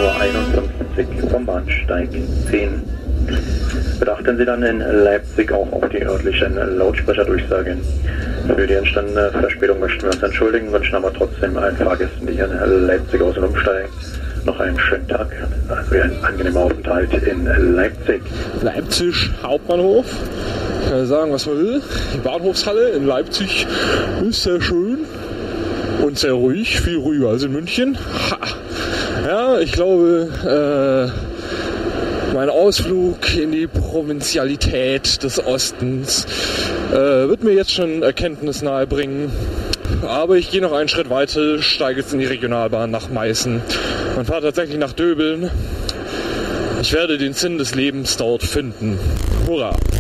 Uhr vom Bahnsteig 10. Beachten Sie dann in Leipzig auch auf die örtlichen Lautsprecherdurchsagen. Für die entstandene Verspätung möchten wir uns entschuldigen, wünschen aber trotzdem allen Fahrgästen, die hier in Leipzig aus- und umsteigen, noch einen schönen Tag, also einen angenehmen Aufenthalt in Leipzig. Leipzig Hauptbahnhof. Ich kann sagen, was man will. Die Bahnhofshalle in Leipzig ist sehr schön und sehr ruhig, viel ruhiger als in München. Ha. Ja, ich glaube, mein Ausflug in die Provinzialität des Ostens wird mir jetzt schon Erkenntnis nahebringen. Aber ich gehe noch einen Schritt weiter, steige jetzt in die Regionalbahn nach Meißen und fahre tatsächlich nach Döbeln. Ich werde den Sinn des Lebens dort finden. Hurra!